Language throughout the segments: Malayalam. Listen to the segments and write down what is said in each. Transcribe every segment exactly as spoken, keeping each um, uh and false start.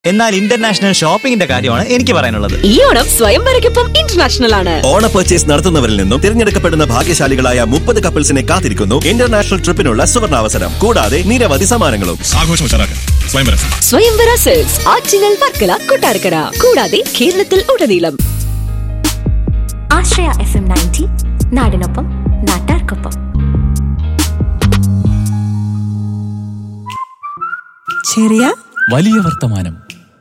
എന്നാൽ ഇന്റർനാഷണൽ ഷോപ്പിംഗിന്റെ കാര്യമാണ് എനിക്ക് പറയാനുള്ളത്. ഈ ഓണം സ്വയംവരയ്ക്കൊപ്പം ഇന്റർനാഷണൽ ആണ്. ഓണ പർച്ചേസ് നടത്തുന്നവരിൽ നിന്നും തിരഞ്ഞെടുക്കപ്പെടുന്ന ഭാഗ്യശാലികളായ മുപ്പത് കപ്പിൾസിനെ കാത്തിരിക്കുന്നു ഇന്റർനാഷണൽ ട്രിപ്പിനുള്ള സുവർണാവസരം. കൂടാതെ നിരവധി സമ്മാനങ്ങളും. ആഘോഷം ഉഷാറാക്കാൻ സ്വയംവര സ്വയംവര സെൽസ് ആറ്റിങ്ങൽ, വർക്കല, കൊട്ടാരക്കര, കൂടാതെ കേരളത്തിൽ ഉടനീളം. ആശ്രയ എഫ് എം നയൻറ്റി, നാടിനൊപ്പം നാട്ടാർക്കൊപ്പം. ചെറിയ വലിയ വർത്തമാനം.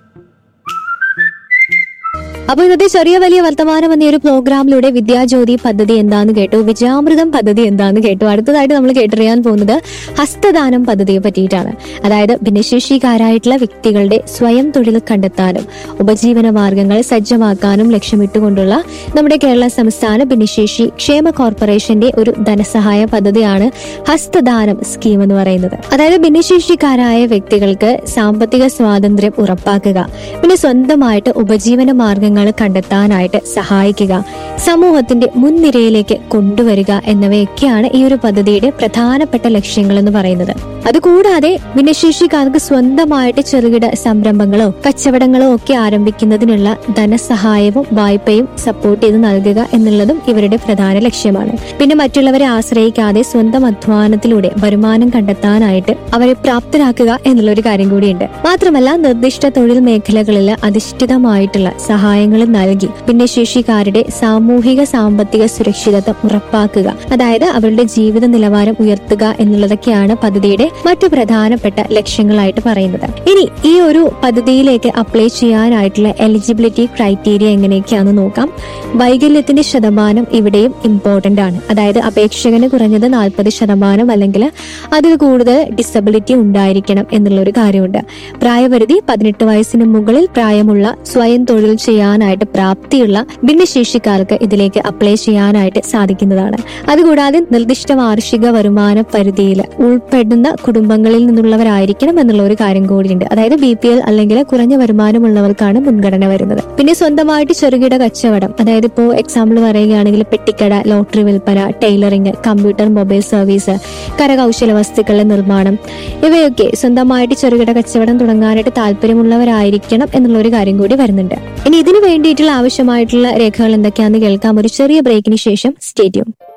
അപ്പൊ ഇന്നത്തെ ചെറിയ വലിയ വർത്തമാനം എന്ന ഒരു പ്രോഗ്രാമിലൂടെ വിദ്യാജ്യോതി പദ്ധതി എന്താന്ന് കേട്ടു, വിജയാമൃതം പദ്ധതി എന്താന്ന് കേട്ടു. അടുത്തതായിട്ട് നമ്മൾ കേട്ടറിയാൻ പോകുന്നത് ഹസ്തദാനം പദ്ധതിയെ പറ്റിയിട്ടാണ്. അതായത് ഭിന്നശേഷിക്കാരായിട്ടുള്ള വ്യക്തികളുടെ സ്വയം തൊഴിൽ കണ്ടെത്താനും ഉപജീവന മാർഗങ്ങൾ സജ്ജമാക്കാനും ലക്ഷ്യമിട്ടുകൊണ്ടുള്ള നമ്മുടെ കേരള സംസ്ഥാന ഭിന്നശേഷി ക്ഷേമ കോർപ്പറേഷന്റെ ഒരു ധനസഹായ പദ്ധതിയാണ് ഹസ്തദാനം സ്കീം എന്ന് പറയുന്നത്. അതായത് ഭിന്നശേഷിക്കാരായ വ്യക്തികൾക്ക് സാമ്പത്തിക സ്വാതന്ത്ര്യം ഉറപ്പാക്കുക, പിന്നെ സ്വന്തമായിട്ട് ഉപജീവന മാർഗങ്ങൾ കണ്ടെത്താനായിട്ട് സഹായിക്കുക, സമൂഹത്തിന്റെ മുൻനിരയിലേക്ക് കൊണ്ടുവരിക എന്നിവയൊക്കെയാണ് ഈ ഒരു പദ്ധതിയുടെ പ്രധാനപ്പെട്ട ലക്ഷ്യങ്ങൾ എന്ന് പറയുന്നത്. അതുകൂടാതെ ഭിന്നശേഷിക്കാർക്ക് സ്വന്തമായിട്ട് ചെറുകിട സംരംഭങ്ങളോ കച്ചവടങ്ങളോ ഒക്കെ ആരംഭിക്കുന്നതിനുള്ള ധനസഹായവും വായ്പയും സപ്പോർട്ട് ചെയ്ത് നൽകുക എന്നുള്ളതും ഇവരുടെ പ്രധാന ലക്ഷ്യമാണ്. പിന്നെ മറ്റുള്ളവരെ ആശ്രയിക്കാതെ സ്വന്തം അധ്വാനത്തിലൂടെ വരുമാനം കണ്ടെത്താനായിട്ട് അവരെ പ്രാപ്തരാക്കുക എന്നുള്ളൊരു കാര്യം കൂടിയുണ്ട്. മാത്രമല്ല നിർദ്ദിഷ്ട തൊഴിൽ മേഖലകളിൽ അധിഷ്ഠിതമായിട്ടുള്ള സഹായങ്ങൾ നൽകി ഭിന്നശേഷിക്കാരുടെ സാമൂഹിക സാമ്പത്തിക സുരക്ഷിതത്വം ഉറപ്പാക്കുക, അതായത് അവരുടെ ജീവിത നിലവാരം ഉയർത്തുക എന്നുള്ളതൊക്കെയാണ് പദ്ധതിയുടെ മറ്റു പ്രധാനപ്പെട്ട ലക്ഷ്യങ്ങളായിട്ട് പറയുന്നത്. ഇനി ഈ ഒരു പദ്ധതിയിലേക്ക് അപ്ലൈ ചെയ്യാനായിട്ടുള്ള എലിജിബിലിറ്റി ക്രൈറ്റീരിയ എങ്ങനെയൊക്കെയാണെന്ന് നോക്കാം. വൈകല്യത്തിന്റെ ശതമാനം ഇവിടെയും ഇമ്പോർട്ടന്റ് ആണ്. അതായത് അപേക്ഷകന് കുറഞ്ഞത് നാൽപ്പത് ശതമാനം അല്ലെങ്കിൽ അതിൽ കൂടുതൽ ഡിസബിലിറ്റി ഉണ്ടായിരിക്കണം എന്നുള്ളൊരു കാര്യമുണ്ട്. പ്രായപരിധി പതിനെട്ട് വയസ്സിന് മുകളിൽ പ്രായമുള്ള സ്വയം തൊഴിൽ ചെയ്യാനായിട്ട് പ്രാപ്തിയുള്ള ഭിന്നശേഷിക്കാർക്ക് ഇതിലേക്ക് അപ്ലൈ ചെയ്യാനായിട്ട് സാധിക്കുന്നതാണ്. അതുകൂടാതെ നിർദ്ദിഷ്ട വാർഷിക വരുമാന പരിധിയിൽ ഉൾപ്പെടുന്ന കുടുംബങ്ങളിൽ നിന്നുള്ളവരായിരിക്കണം എന്നുള്ള ഒരു കാര്യം കൂടിയുണ്ട്. അതായത് ബി പി എൽ അല്ലെങ്കിൽ കുറഞ്ഞ വരുമാനമുള്ളവർക്കാണ് മുൻഗണന വരുന്നത്. പിന്നെ സ്വന്തമായിട്ട് ചെറുകിട കച്ചവടം, അതായത് ഇപ്പോൾ എക്സാമ്പിൾ പറയുകയാണെങ്കിൽ പെട്ടിക്കട, ലോട്ടറി വിൽപ്പന, ടൈലറിംഗ്, കമ്പ്യൂട്ടർ മൊബൈൽ സർവീസ്, കരകൗശല വസ്തുക്കളുടെ നിർമ്മാണം, ഇവയൊക്കെ സ്വന്തമായിട്ട് ചെറുകിട കച്ചവടം തുടങ്ങാനായിട്ട് താല്പര്യമുള്ളവരായിരിക്കണം എന്നുള്ള ഒരു കാര്യം കൂടി വരുന്നുണ്ട്. ഇനി ഇതിനു വേണ്ടിയിട്ടുള്ള ആവശ്യമായിട്ടുള്ള രേഖകൾ എന്തൊക്കെയാണെന്ന് കേൾക്കാം ഒരു ചെറിയ ബ്രേക്കിന് ശേഷം. Stay tune.